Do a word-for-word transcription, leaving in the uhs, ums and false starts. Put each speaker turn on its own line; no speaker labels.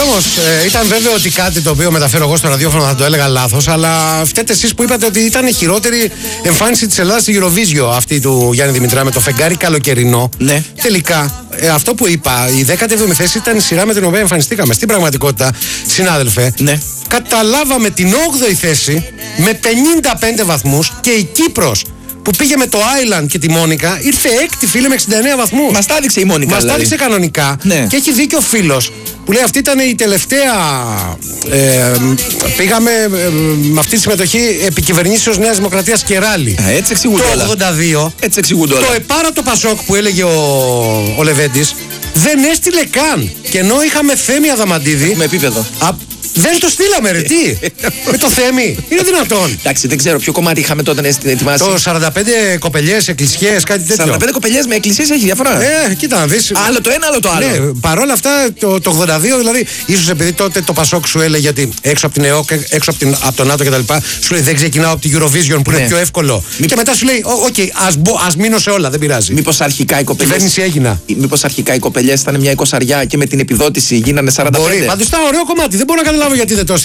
όμως, ε, ήταν βέβαιο ότι κάτι το οποίο μεταφέρω εγώ στο ραδιόφωνο θα το έλεγα λάθος, αλλά φταίτε εσείς που είπατε ότι ήταν η χειρότερη εμφάνιση της Ελλάδας στη Eurovision αυτή του Γιάννη Δημητρά με το φεγγάρι καλοκαιρινό.
Ναι.
Τελικά, ε, αυτό που είπα, η δέκατη έβδομη θέση ήταν η σειρά με την οποία εμφανιστήκαμε. Στην πραγματικότητα, συνάδελφε,
Ναι.
καταλάβαμε την όγδοη θέση με πενήντα πέντε βαθμούς και η Κύπρος, που πήγε με το Island και τη Μόνικα, ήρθε έκτη, φίλε, με εξήντα εννέα βαθμούς.
Μας τα έδειξε η Μόνικα.
Μας τα
δηλαδή.
έδειξε κανονικά.
Ναι.
Και έχει δίκιο ο φίλος που λέει αυτή ήταν η τελευταία. Ε, πήγαμε ε, με αυτή τη συμμετοχή επικυβερνήσεως Νέας Δημοκρατίας και ράλι.
Α, έτσι εξηγούνται
Το
όλα.
ογδόντα δύο.
Έτσι εξηγούνται όλα.
Το επάρατο Πασόκ που έλεγε ο, ο Λεβέντης δεν έστειλε καν. Και ενώ είχαμε Θέμη Αδαμαντίδη.
Με επίπεδο.
Α, δεν το στείλαμε, ρε, τι! Με το Θέμη, είναι δυνατόν.
Εντάξει, δεν ξέρω ποιο κομμάτι είχαμε τότε να ετοιμάσει.
Το σαράντα πέντε κοπελιές, εκκλησιές, κάτι τέτοιο.
σαράντα πέντε κοπελιές με εκκλησίες έχει διαφορά.
Ε, κοίτα να δεις.
Άλλο το ένα, άλλο το άλλο.
Ναι, παρόλα αυτά το, το ογδόντα δύο, δηλαδή, ίσως επειδή τότε το Πασόκ σου έλεγε ότι έξω από την ΕΟΚ, έξω από, την, από τον ΝΑΤΟ κτλ. Σου λέει δεν ξεκινάω από την Eurovision που
Ναι.
είναι πιο εύκολο.
Μη...
Και μετά σου λέει, οκ, okay, ας, ας μείνω σε όλα, δεν πειράζει.
Μήπως αρχικά οι κοπελιές.
Κυβέρνηση έγινα.
Μήπως αρχικά οι κοπελιές ήταν μια εικοσαριά και με την επιδότηση γίνανε σαράντα πέντε.
Μπορεί. Πάντως ήταν ωραίο κομμάτι. Δεν μπορώ να καταλάβω γιατί δεν το